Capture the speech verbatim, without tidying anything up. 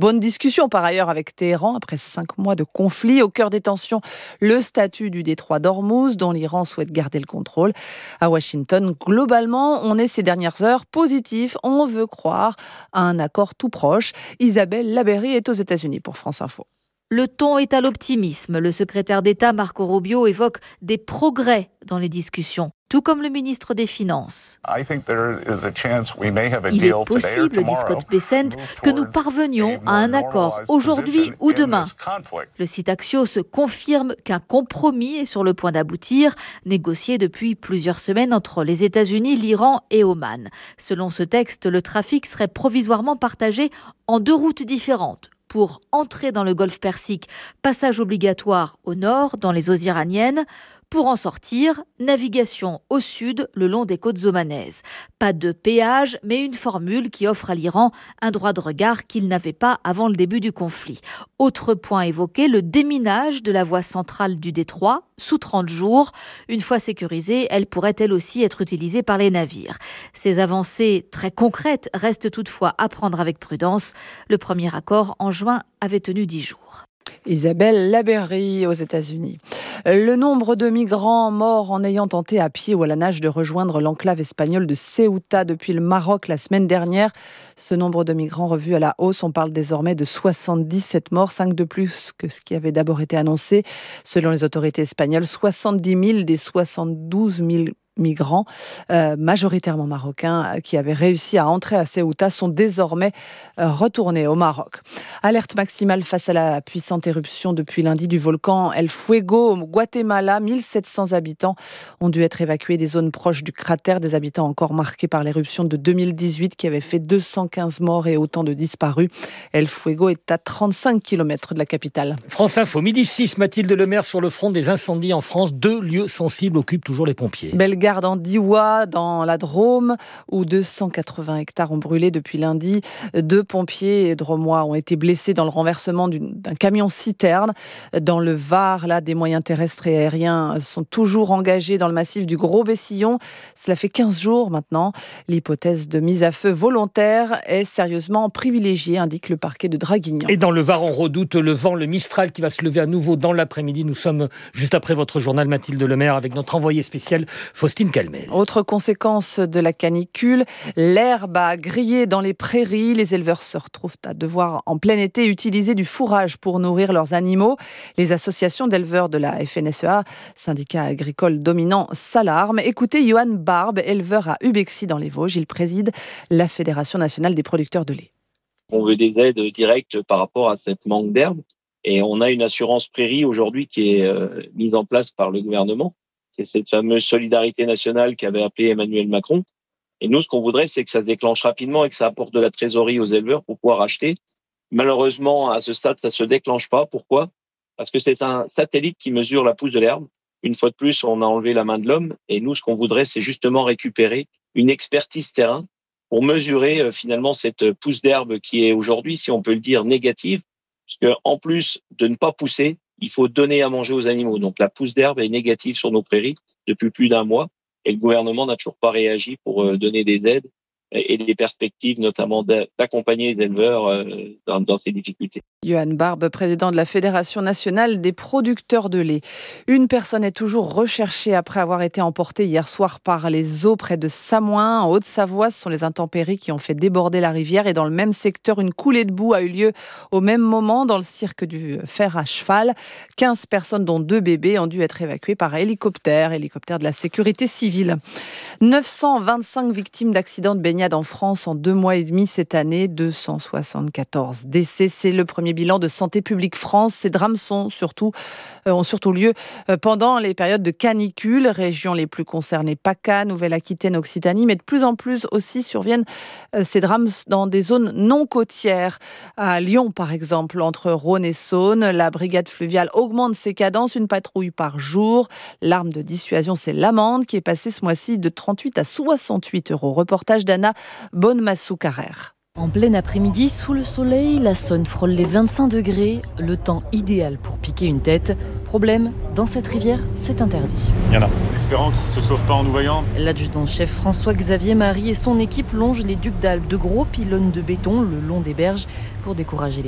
bonne discussion par ailleurs avec Téhéran après cinq mois de conflit. Au cœur des tensions, le statut du détroit d'Ormuz dont l'Iran souhaite garder le contrôle. À Washington, globalement, on est ces dernières heures positif. On veut croire à un accord tout proche. Isabelle Labeyrie est aux États-Unis pour France Info. Le ton est à l'optimisme. Le secrétaire d'État Marco Rubio évoque des progrès dans les discussions, tout comme le ministre des Finances. Il est possible, dit Scott Bessent, que nous parvenions à un accord aujourd'hui ou demain. Le site Axios confirme qu'un compromis est sur le point d'aboutir, négocié depuis plusieurs semaines entre les États-Unis, l'Iran et Oman. Selon ce texte, le trafic serait provisoirement partagé en deux routes différentes. Pour entrer dans le golfe Persique, passage obligatoire au nord, dans les eaux iraniennes. Pour en sortir, navigation au sud, le long des côtes omanaises. Pas de péage, mais une formule qui offre à l'Iran un droit de regard qu'il n'avait pas avant le début du conflit. Autre point évoqué, le déminage de la voie centrale du détroit, sous trente jours. Une fois sécurisée, elle pourrait elle aussi être utilisée par les navires. Ces avancées très concrètes restent toutefois à prendre avec prudence. Le premier accord en juin avait tenu dix jours. Isabelle Labeyrie aux États-Unis. Le nombre de migrants morts en ayant tenté à pied ou à la nage de rejoindre l'enclave espagnole de Ceuta depuis le Maroc la semaine dernière. Ce nombre de migrants revu à la hausse, on parle désormais de soixante-dix-sept morts, cinq de plus que ce qui avait d'abord été annoncé. Selon les autorités espagnoles, soixante-dix mille des soixante-douze mille migrants, euh, majoritairement marocains, qui avaient réussi à entrer à Ceuta, sont désormais euh, retournés au Maroc. Alerte maximale face à la puissante éruption depuis lundi du volcan El Fuego au Guatemala. mille sept cents habitants ont dû être évacués des zones proches du cratère, des habitants encore marqués par l'éruption de deux mille dix-huit qui avait fait deux cent quinze morts et autant de disparus. El Fuego est à trente-cinq kilomètres de la capitale. France Info, midi six, Mathilde Lemaire sur le front des incendies en France. Deux lieux sensibles occupent toujours les pompiers. Bellegarde en Diois, dans la Drôme, où deux cent quatre-vingts hectares ont brûlé depuis lundi. Deux pompiers drômois ont été blessés dans le renversement d'une, d'un camion-citerne. Dans le Var, là, des moyens terrestres et aériens sont toujours engagés dans le massif du Gros-Bessillon. Cela fait quinze jours maintenant. L'hypothèse de mise à feu volontaire est sérieusement privilégiée, indique le parquet de Draguignan. Et dans le Var, on redoute le vent, le Mistral qui va se lever à nouveau dans l'après-midi. Nous sommes juste après votre journal, Mathilde Lemaire, avec notre envoyé spécial, Faustine Calmel. Autre conséquence de la canicule, l'herbe a grillé dans les prairies. Les éleveurs se retrouvent à devoir en plein été utiliser du fourrage pour nourrir leurs animaux. Les associations d'éleveurs de la F N S E A, syndicat agricole dominant, s'alarment. Écoutez Johan Barbe, éleveur à Ubexy dans les Vosges. Il préside la Fédération nationale des producteurs de lait. On veut des aides directes par rapport à cette manque d'herbe. Et on a une assurance prairie aujourd'hui qui est euh, mise en place par le gouvernement. C'est cette fameuse solidarité nationale qu'avait appelée Emmanuel Macron. Et nous, ce qu'on voudrait, c'est que ça se déclenche rapidement et que ça apporte de la trésorerie aux éleveurs pour pouvoir acheter. Malheureusement, à ce stade, ça se déclenche pas. Pourquoi ? Parce que c'est un satellite qui mesure la pousse de l'herbe. Une fois de plus, on a enlevé la main de l'homme. Et nous, ce qu'on voudrait, c'est justement récupérer une expertise terrain pour mesurer euh, finalement cette pousse d'herbe qui est aujourd'hui, si on peut le dire, négative. Parce qu'en plus de ne pas pousser, il faut donner à manger aux animaux. Donc la pousse d'herbe est négative sur nos prairies depuis plus d'un mois et le gouvernement n'a toujours pas réagi pour donner des aides et des perspectives, notamment d'accompagner les éleveurs dans, dans ces difficultés. Johan Barbe, président de la Fédération nationale des producteurs de lait. Une personne est toujours recherchée après avoir été emportée hier soir par les eaux près de Samoin, en Haute-Savoie. Ce sont les intempéries qui ont fait déborder la rivière. Et dans le même secteur, une coulée de boue a eu lieu au même moment dans le cirque du fer à cheval. quinze personnes, dont deux bébés, ont dû être évacuées par hélicoptère, hélicoptère de la sécurité civile. neuf cent vingt-cinq victimes d'accidents de baignade en France en deux mois et demi cette année, deux cent soixante-quatorze décès. C'est le premier bilan de Santé publique France. Ces drames sont surtout, euh, ont surtout lieu euh, pendant les périodes de canicule. Régions les plus concernées, PACA, Nouvelle-Aquitaine, Occitanie, mais de plus en plus aussi surviennent euh, ces drames dans des zones non côtières. À Lyon, par exemple, entre Rhône et Saône, la brigade fluviale augmente ses cadences, une patrouille par jour. L'arme de dissuasion, c'est l'amende qui est passée ce mois-ci de trente-huit à soixante-huit euros. Reportage d'Anna Bonne-Massou-Carrère. En plein après-midi, sous le soleil, la Saône frôle les vingt-cinq degrés, le temps idéal pour piquer une tête. Problème, dans cette rivière, c'est interdit. Il y en a. Espérant qu'ils ne se sauvent pas en nous voyant. L'adjudant-chef François-Xavier Marie et son équipe longent les ducs d'Albe, de gros pylônes de béton le long des berges pour décourager les